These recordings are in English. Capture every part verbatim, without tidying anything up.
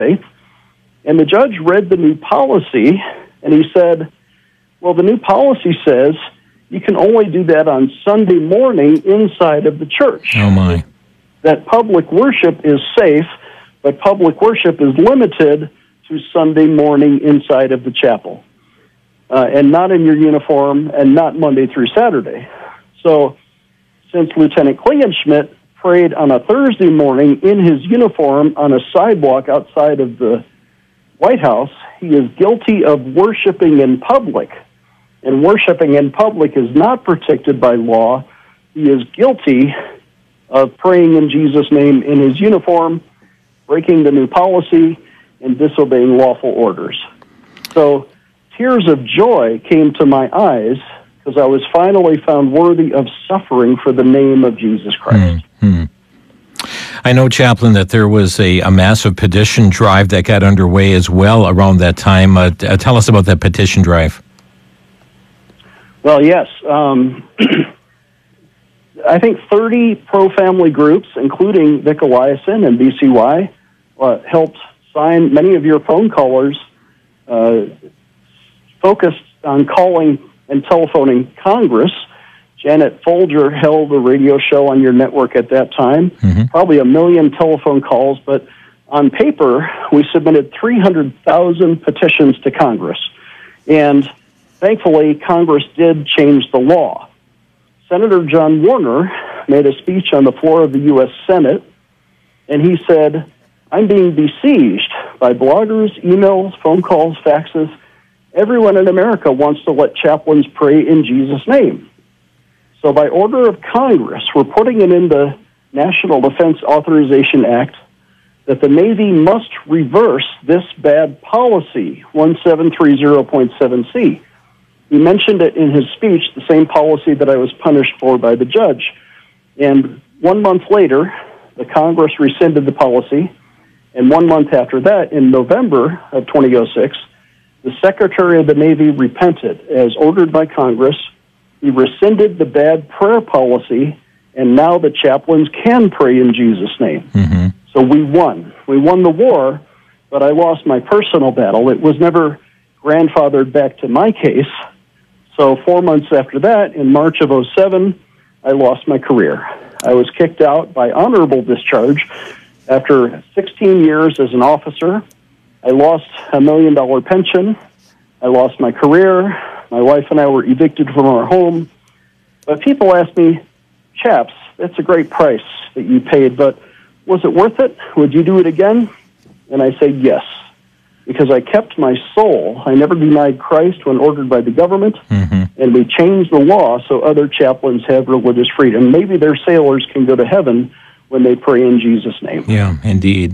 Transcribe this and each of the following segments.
And the judge read the new policy, and he said, well, the new policy says you can only do that on Sunday morning inside of the church. Oh, my. That public worship is safe, but public worship is limited to Sunday morning inside of the chapel, uh, and not in your uniform, and not Monday through Saturday. So since Lieutenant Klingenschmidt prayed on a Thursday morning in his uniform on a sidewalk outside of the White House, he is guilty of worshiping in public. And worshiping in public is not protected by law. He is guilty of praying in Jesus' name in his uniform, breaking the new policy, and disobeying lawful orders. So tears of joy came to my eyes because I was finally found worthy of suffering for the name of Jesus Christ. Mm-hmm. I know, Chaplain, that there was a, a massive petition drive that got underway as well around that time. Uh, t- uh, tell us about that petition drive. Well, yes. Um, I think thirty pro-family groups, including Vic Eliason and B C Y, uh, helped sign. Many of your phone callers uh, focused on calling and telephoning Congress. Janet Folger held a radio show on your network at that time, mm-hmm. probably a million telephone calls, but on paper, we submitted three hundred thousand petitions to Congress. And thankfully, Congress did change the law. Senator John Warner made a speech on the floor of the U S Senate, and he said, I'm being besieged by bloggers, emails, phone calls, faxes. Everyone in America wants to let chaplains pray in Jesus' name. So by order of Congress, we're putting it in the National Defense Authorization Act that the Navy must reverse this bad policy, seventeen thirty point seven C. He mentioned it in his speech, the same policy that I was punished for by the judge. And one month later, the Congress rescinded the policy, and one month after that, in November of two thousand six, the Secretary of the Navy repented. As ordered by Congress, he rescinded the bad prayer policy, and now the chaplains can pray in Jesus' name. Mm-hmm. So we won. We won the war, but I lost my personal battle. It was never grandfathered back to my case. So four months after that, in March of oh seven, I lost my career. I was kicked out by honorable discharge after sixteen years as an officer. I lost a million dollar pension. I lost my career. My wife and I were evicted from our home. But people ask me, Chaps, that's a great price that you paid, but was it worth it? Would you do it again? And I say yes, because I kept my soul. I never denied Christ when ordered by the government, mm-hmm. and we changed the law so other chaplains have religious freedom. Maybe their sailors can go to heaven when they pray in Jesus' name. Yeah, indeed.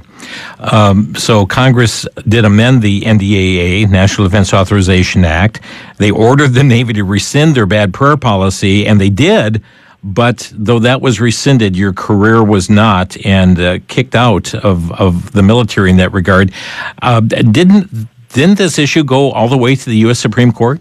Um, so Congress did amend the N D A A, National Defense Authorization Act. They ordered the Navy to rescind their bad prayer policy, and they did, but though that was rescinded, your career was not, and uh, kicked out of, of the military in that regard. Uh, didn't, didn't this issue go all the way to the U S Supreme Court?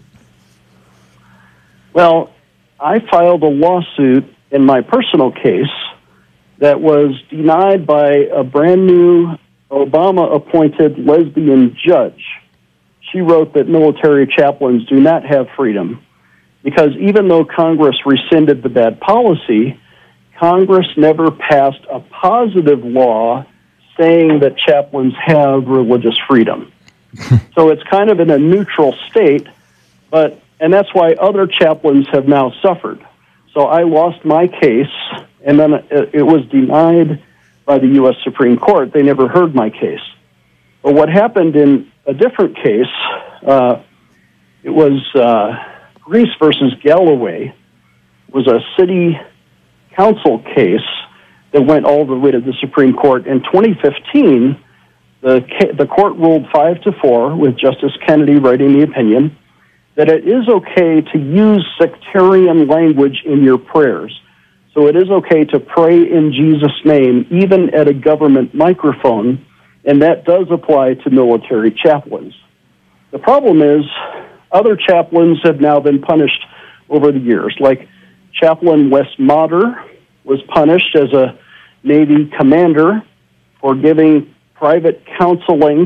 Well, I filed a lawsuit in my personal case that was denied by a brand new Obama-appointed lesbian judge. She wrote that military chaplains do not have freedom because even though Congress rescinded the bad policy, Congress never passed a positive law saying that chaplains have religious freedom. So it's kind of in a neutral state, but and that's why other chaplains have now suffered. So I lost my case, and then it was denied by the U S Supreme Court. They never heard my case. But what happened in a different case, uh, it was uh, Greece versus Galloway, was a city council case that went all the way to the Supreme Court. In twenty fifteen, the, the court ruled five to four, with Justice Kennedy writing the opinion, that it is okay to use sectarian language in your prayers. So it is okay to pray in Jesus' name, even at a government microphone, and that does apply to military chaplains. The problem is, other chaplains have now been punished over the years, like Chaplain Wes Motter was punished as a Navy commander for giving private counseling